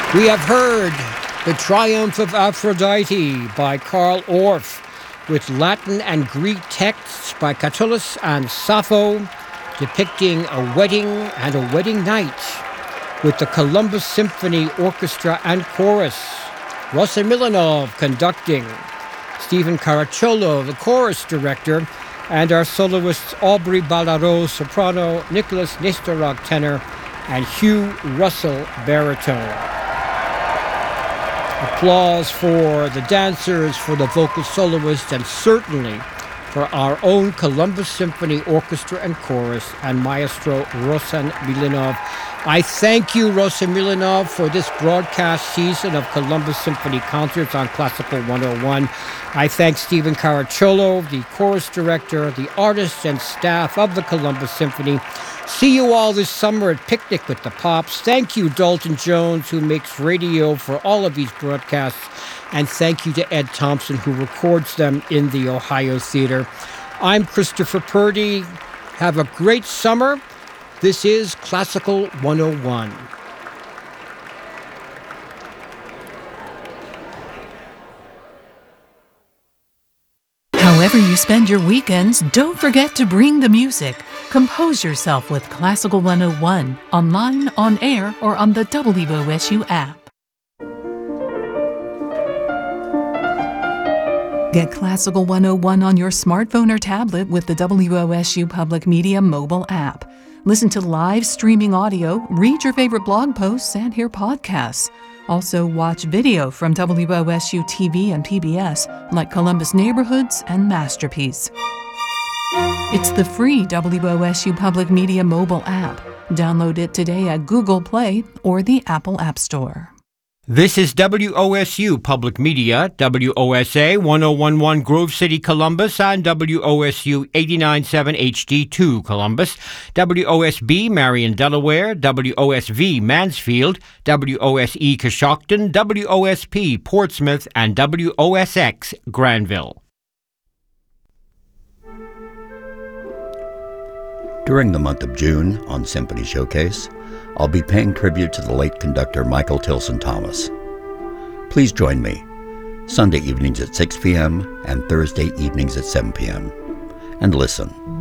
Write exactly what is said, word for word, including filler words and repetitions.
We have heard The Triumph of Aphrodite by Carl Orff, with Latin and Greek texts by Catullus and Sappho, depicting a wedding and a wedding night, with the Columbus Symphony Orchestra and Chorus, Rosimilanov conducting, Stephen Caracciolo, the chorus director, and our soloists Aubrey Ballaro, soprano, Nicholas Nestorok, tenor, and Hugh Russell, baritone. Applause for the dancers, for the vocal soloists, and certainly for our own Columbus Symphony Orchestra and Chorus and Maestro Rosan Milinov. I thank you, Rosan Milinov, for this broadcast season of Columbus Symphony Concerts on Classical one oh one. I thank Stephen Caracciolo, the chorus director, the artists and staff of the Columbus Symphony. See you all this summer at Picnic with the Pops. Thank you, Dalton Jones, who makes radio for all of these broadcasts. And thank you to Ed Thompson, who records them in the Ohio Theater. I'm Christopher Purdy. Have a great summer. This is Classical one oh one. However you spend your weekends, don't forget to bring the music. Compose yourself with Classical one oh one, online, on air, or on the W O S U app. Get Classical one oh one on your smartphone or tablet with the W O S U Public Media mobile app. Listen to live streaming audio, read your favorite blog posts, and hear podcasts. Also, watch video from W O S U T V and P B S, like Columbus Neighborhoods and Masterpiece. It's the free W O S U Public Media mobile app. Download it today at Google Play or the Apple App Store. This is W O S U Public Media, W O S A one oh one point one Grove City, Columbus, and W O S U eighty-nine point seven H D two Columbus, W O S B Marion, Delaware, W O S V Mansfield, W O S E Coshocton, W O S P Portsmouth, and W O S X Granville. During the month of June on Symphony Showcase, I'll be paying tribute to the late conductor Michael Tilson Thomas. Please join me Sunday evenings at six p.m. and Thursday evenings at seven p.m. and listen.